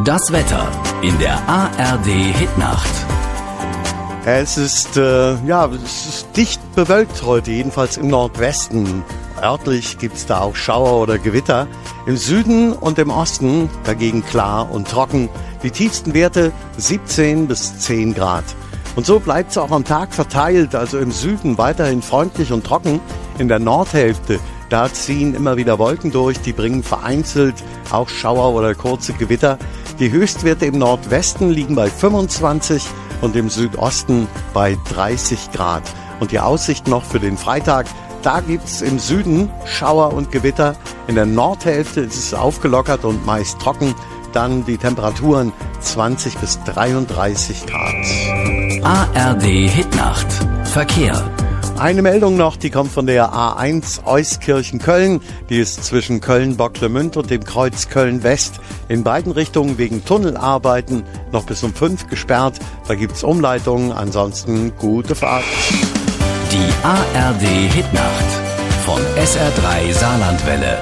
Das Wetter in der ARD Hitnacht. Es ist dicht bewölkt heute, jedenfalls im Nordwesten. Örtlich gibt es da auch Schauer oder Gewitter. Im Süden und im Osten dagegen klar und trocken. Die tiefsten Werte 17 bis 10 Grad. Und so bleibt es auch am Tag verteilt, also im Süden weiterhin freundlich und trocken. In der Nordhälfte, da ziehen immer wieder Wolken durch, die bringen vereinzelt auch Schauer oder kurze Gewitter. Die Höchstwerte im Nordwesten liegen bei 25 und im Südosten bei 30 Grad. Und die Aussicht noch für den Freitag, da gibt's im Süden Schauer und Gewitter. In der Nordhälfte ist es aufgelockert und meist trocken. Dann die Temperaturen 20 bis 33 Grad. ARD Hitnacht. Verkehr. Eine Meldung noch, die kommt von der A1 Euskirchen-Köln. Die ist zwischen Köln-Bocklemünd und dem Kreuz Köln-West in beiden Richtungen wegen Tunnelarbeiten noch bis um 5 gesperrt. Da gibt's Umleitungen, ansonsten gute Fahrt. Die ARD Hitnacht von SR3 Saarlandwelle.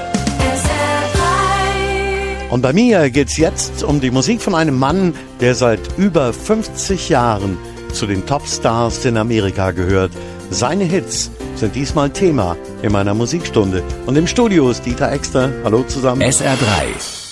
Und bei mir geht's jetzt um die Musik von einem Mann, der seit über 50 Jahren zu den Topstars in Amerika gehört. Seine Hits sind diesmal Thema in meiner Musikstunde. Und im Studio ist Dieter Exter. Hallo zusammen. SR3.